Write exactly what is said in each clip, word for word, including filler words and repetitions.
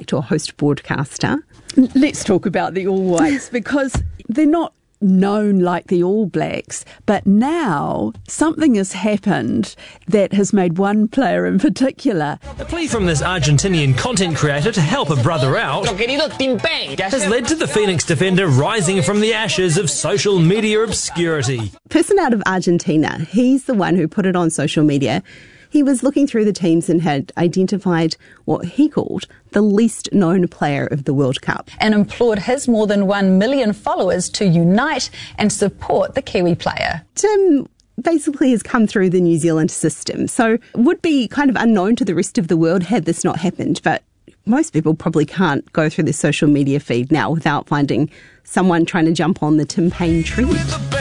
fact, or host broadcaster. Let's talk about the All Whites, because they're not known like the All Blacks, but now something has happened that has made one player in particular. A plea from this Argentinian content creator to help a brother out has led to the Phoenix defender rising from the ashes of social media obscurity. Person out of Argentina, he's the one who put it on social media. He was looking through the teams and had identified what he called the least known player of the World Cup. And implored his more than one million followers to unite and support the Kiwi player. Tim basically has come through the New Zealand system, so would be kind of unknown to the rest of the world had this not happened. But most people probably can't go through the social media feed now without finding someone trying to jump on the Tim Payne trend.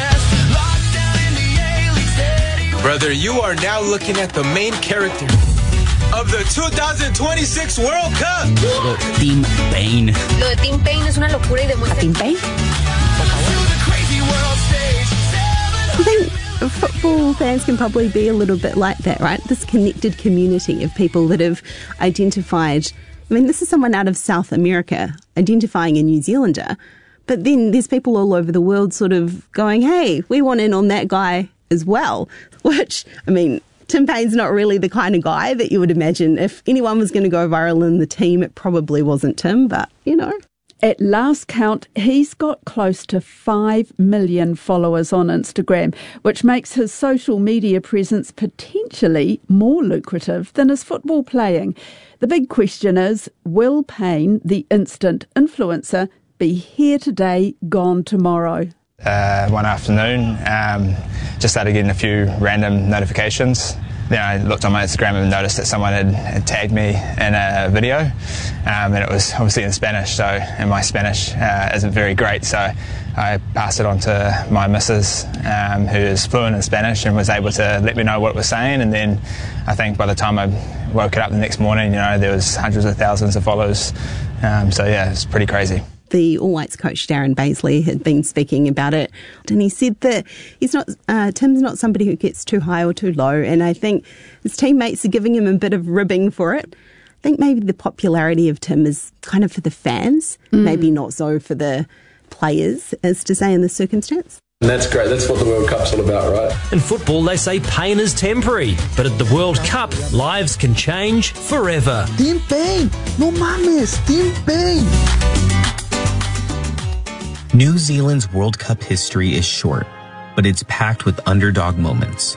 Brother, you are now looking at the main character of the two thousand twenty-six World Cup. Lo de Tim Payne. Lo de Tim Payne es una locura y demuestra... Tim Payne? I think football fans can probably be a little bit like that, right? This connected community of people that have identified... I mean, this is someone out of South America identifying a New Zealander, but then there's people all over the world sort of going, hey, we want in on that guy as well, which, I mean, Tim Payne's not really the kind of guy that you would imagine. If anyone was going to go viral in the team, it probably wasn't Tim, but, you know. At last count, he's got close to five million followers on Instagram, which makes his social media presence potentially more lucrative than his football playing. The big question is, will Payne, the instant influencer, be here today, gone tomorrow? Uh, one afternoon, um, just started getting a few random notifications. Then I looked on my Instagram and noticed that someone had, had tagged me in a video, um, and it was obviously in Spanish, so, and my Spanish uh, isn't very great, so I passed it on to my missus, um, who is fluent in Spanish and was able to let me know what it was saying. And then I think by the time I woke it up the next morning, you know, there was hundreds of thousands of followers. Um, so yeah, it's pretty crazy. The All Whites coach Darren Baisley had been speaking about it, and he said that he's not uh, Tim's not somebody who gets too high or too low, and I think his teammates are giving him a bit of ribbing for it. I think maybe the popularity of Tim is kind of for the fans, mm. maybe not so for the players, as to say in this circumstance. And that's great. That's what the World Cup's all about, right? In football, they say pain is temporary, but at the World Cup, lives can change forever. Tim Payne! No mames! Tim Payne! New Zealand's World Cup history is short, but it's packed with underdog moments.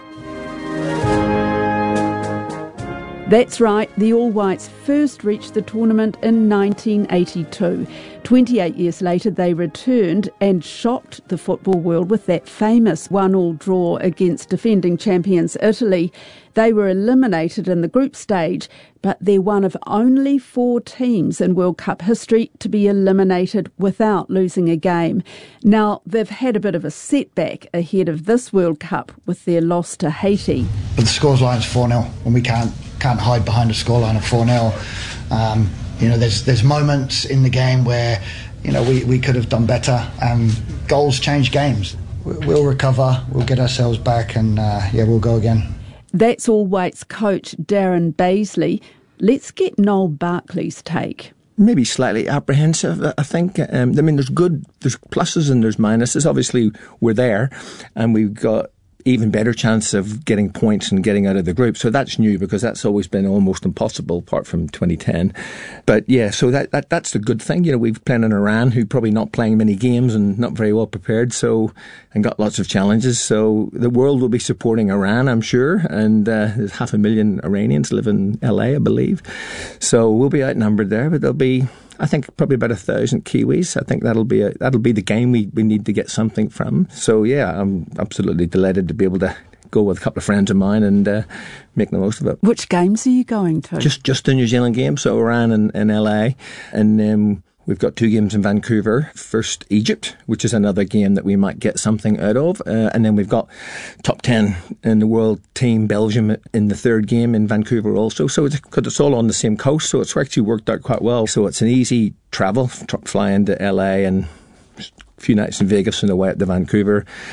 That's right, the All Whites first reached the tournament in nineteen eighty-two. twenty-eight years later, they returned and shocked the football world with that famous one-all draw against defending champions Italy. They were eliminated in the group stage, but they're one of only four teams in World Cup history to be eliminated without losing a game. Now, they've had a bit of a setback ahead of this World Cup with their loss to Haiti. But the scoreline's four nil, and we can't can't hide behind a scoreline of four nil. Um, you know, there's there's moments in the game where, you know, we, we could have done better. Um, goals change games. We'll recover, we'll get ourselves back, and uh, yeah, we'll go again. That's All Whites coach Darren Baisley. Let's get Noel Barkley's take. Maybe slightly apprehensive, I think. Um, I mean, there's good, there's pluses and there's minuses. Obviously, we're there, and we've got even better chance of getting points and getting out of the group. So that's new, because that's always been almost impossible apart from twenty ten. But yeah, so that, that that's the good thing. You know, we've played in Iran, who probably not playing many games and not very well prepared, so, and got lots of challenges. So the world will be supporting Iran, I'm sure. And uh, there's half a million Iranians live in L A, I believe. So we'll be outnumbered there, but there'll be, I think, probably about a thousand Kiwis. I think that'll be a, that'll be the game we, we need to get something from. So yeah, I'm absolutely delighted to be able to go with a couple of friends of mine and uh, make the most of it. Which games are you going to? Just just the New Zealand game, so Iran and, and L A, and um, we've got two games in Vancouver. First, Egypt, which is another game that we might get something out of. Uh, and then we've got top ten in the world team, Belgium, in the third game in Vancouver also. So it's, cause it's all on the same coast, so it's actually worked out quite well. So it's an easy travel, fly into L A and a few nights in Vegas and away up to Vancouver.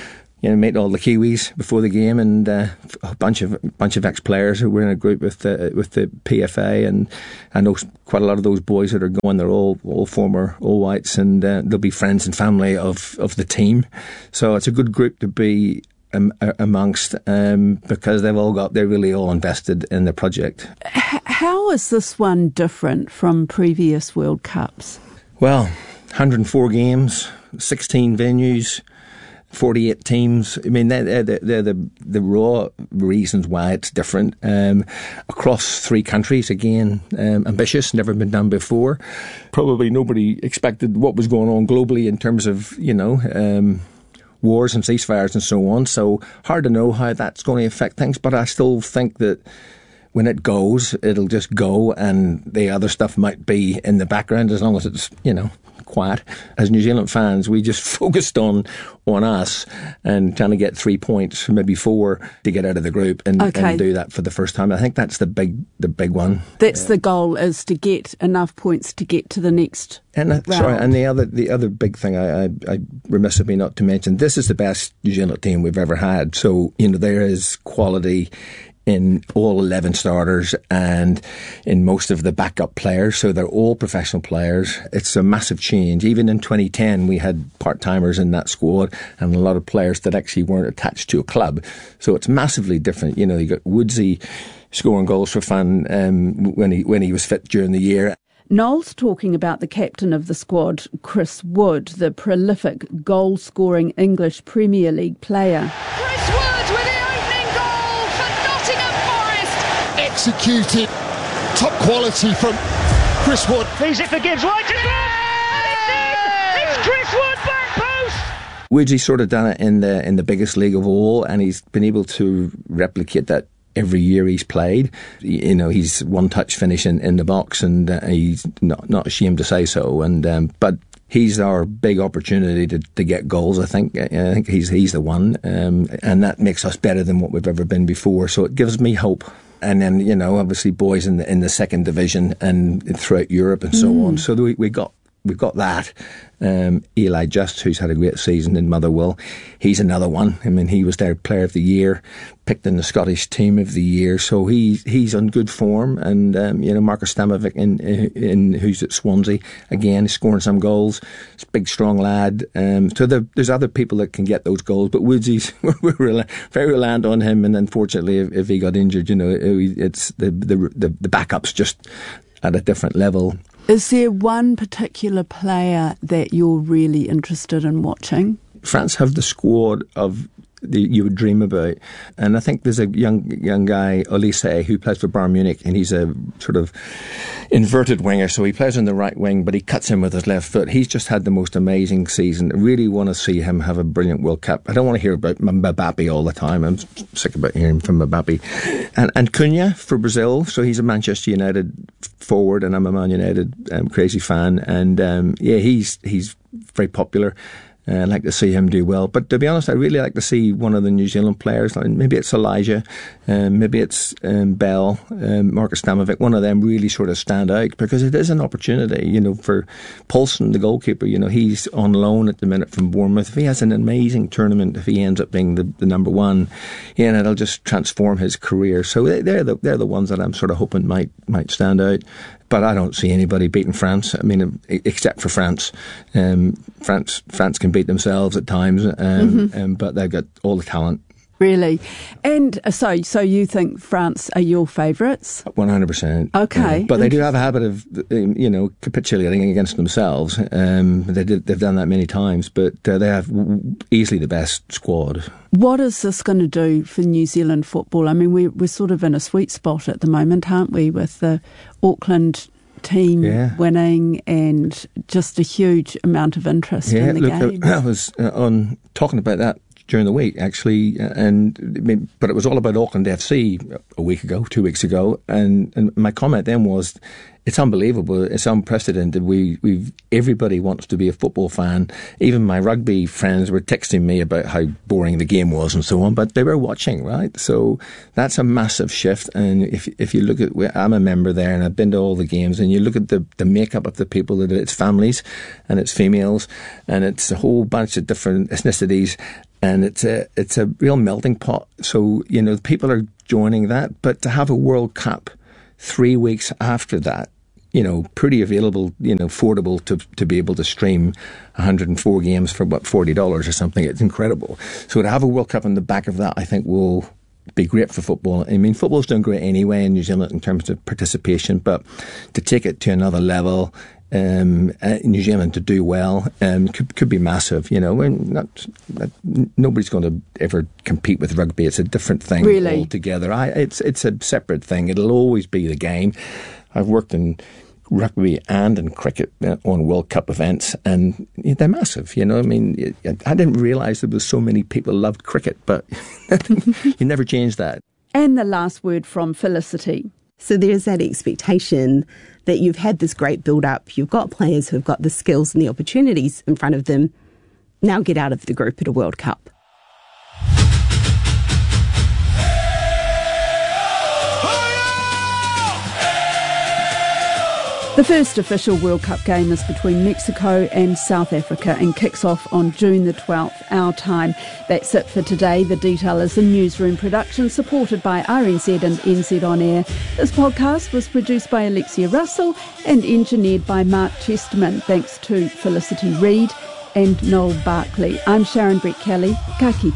you know, met all the Kiwis before the game, and uh, a bunch of bunch of ex-players who were in a group with the with the P F A, and I know quite a lot of those boys that are going. They're all all former All Whites, and uh, they'll be friends and family of of the team. So it's a good group to be um, amongst um, because they've all got they're really all invested in the project. H- how is this one different from previous World Cups? Well, one hundred four games, sixteen venues, forty-eight teams. I mean, they're, they're, they're the, the raw reasons why it's different. Um, across three countries, again, um, ambitious, never been done before. Probably nobody expected what was going on globally in terms of, you know, um, wars and ceasefires and so on. So hard to know how that's going to affect things, but I still think that when it goes, it'll just go, and the other stuff might be in the background as long as it's, you know, quiet. As New Zealand fans, we just focused on on us and trying to get three points, maybe four, to get out of the group and, okay. and do that for the first time. I think that's the big the big one. That's uh, the goal, is to get enough points to get to the next and uh, round. Sorry, and the other the other big thing I, I, I remiss of me not to mention, this is the best New Zealand team we've ever had. So, you know, there is quality in all eleven starters and in most of the backup players, so they're all professional players. It's a massive change. Even in twenty ten, we had part-timers in that squad and a lot of players that actually weren't attached to a club. So it's massively different. You know, you got Woodsy scoring goals for fun um, when he when he was fit during the year. Noel's talking about the captain of the squad, Chris Wood, the prolific goal-scoring English Premier League player. Chris Wood with the opening goal for Nottingham Forest. Executed, top quality from Chris Wood. Please, it forgives. Right to goal, and it's in. It's Chris Wood, back post. Woodsy's sort of done it in the in the biggest league of all, and he's been able to replicate that every year he's played. You know, he's one touch finish in, in the box, and uh, he's not not ashamed to say so. And um, but he's our big opportunity to, to get goals. I think I think he's he's the one, um, and that makes us better than what we've ever been before. So it gives me hope. And then, you know, obviously boys in the in the second division and throughout Europe and so mm. on. So we we got. We've got that. Um, Eli Just, who's had a great season in Motherwell, he's another one. I mean, he was their player of the year, picked in the Scottish team of the year. So he he's on good form. And, um, you know, Marcus Stamovic, in, in, who's at Swansea, again, scoring some goals. He's a big, strong lad. Um, so there, there's other people that can get those goals. But Woodsy's, we're very reliant on him. And unfortunately, if, if he got injured, you know, it's the, the, the, the backup's just at a different level. Is there one particular player that you're really interested in watching? France have the squad of the, you would dream about, and I think there's a young young guy, Olise, who plays for Bayern Munich, and he's a sort of inverted winger, so he plays on the right wing, but he cuts in with his left foot. He's just had the most amazing season. I really want to see him have a brilliant World Cup. I don't want to hear about Mbappe all the time. I'm sick about hearing from Mbappe. And, and Cunha for Brazil, so he's a Manchester United forward, and I'm a Man United um, crazy fan, and um, yeah, he's he's very popular. Uh, I'd like to see him do well. But to be honest, I really like to see one of the New Zealand players. Maybe it's Elijah, um, maybe it's um, Bell, um, Marcus Stamovic. One of them really sort of stand out because it is an opportunity, you know, for Paulson, the goalkeeper. You know, he's on loan at the minute from Bournemouth. If he has an amazing tournament, if he ends up being the, the number one, yeah, and it'll just transform his career. So they're the they're the ones that I'm sort of hoping might might stand out. But I don't see anybody beating France. I mean, except for France. Um, France France can beat themselves at times, um, mm-hmm. um, but they've got all the talent. Really? And so so you think France are your favourites? one hundred percent. Okay. Uh, but they do have a habit of, you know, capitulating against themselves. Um, they did, they've done that many times, but uh, they have easily the best squad. What is this going to do for New Zealand football? I mean, we, we're sort of in a sweet spot at the moment, aren't we, with the Auckland team yeah. winning and just a huge amount of interest yeah, in the look, game. I was uh, on talking about that during the week, actually, and I mean, but it was all about Auckland F C a week ago, two weeks ago, and, and my comment then was, it's unbelievable, it's unprecedented. We, we've everybody wants to be a football fan. Even my rugby friends were texting me about how boring the game was and so on, but they were watching, right? So that's a massive shift. And if if you look at, I'm a member there, and I've been to all the games, and you look at the the makeup of the people, that it's families, and it's females, and it's a whole bunch of different ethnicities. And it's a it's a real melting pot. So, you know, people are joining that. But to have a World Cup three weeks after that, you know, pretty available, you know, affordable to to be able to stream one hundred four games for, what, forty dollars or something. It's incredible. So to have a World Cup on the back of that, I think will be great for football. I mean, football's doing great anyway in New Zealand in terms of participation, but to take it to another level, Um, uh, New Zealand to do well um, could could be massive. You know, and not, not nobody's going to ever compete with rugby. It's a different thing really? altogether. I, it's it's a separate thing. It'll always be the game. I've worked in rugby and in cricket on World Cup events, and they're massive. You know, I mean, I didn't realise there was so many people loved cricket, but you never change that. And the last word from Felicity. So there's that expectation that you've had this great build-up, you've got players who've got the skills and the opportunities in front of them. Now get out of the group at a World Cup. The first official World Cup game is between Mexico and South Africa and kicks off on June the twelfth, our time. That's it for today. The Detail is a newsroom production supported by R N Z and N Z On Air. This podcast was produced by Alexia Russell and engineered by Mark Chesterman. Thanks to Felicity Reid and Noel Barkley. I'm Sharon Brett Kelly. Ka kite.